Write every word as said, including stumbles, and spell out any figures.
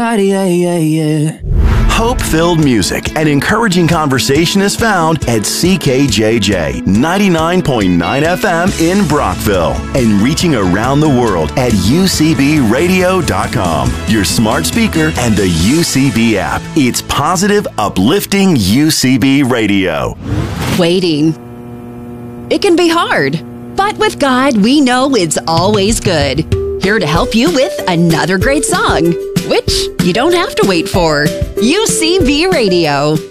Yeah, yeah, yeah. Hope-filled music and encouraging conversation is found at C K J J ninety-nine point nine F M in Brockville and reaching around the world at U C B radio dot com, your smart speaker, and the U C B app. It's positive, uplifting U C B radio. Waiting. It can be hard, but with God, we know it's always good. Here to help you with another great song, which you don't have to wait for. U C B Radio.